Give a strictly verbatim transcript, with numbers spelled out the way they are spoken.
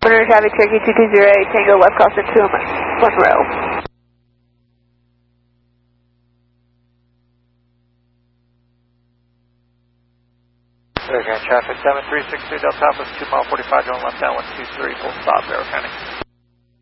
Winter traffic Cherokee two two zero eight, Tango left crossing two Monroe. Cherokee traffic seven three six two Delta Alpha, two mile forty-five, going left down one two three, full stop, Barrow County.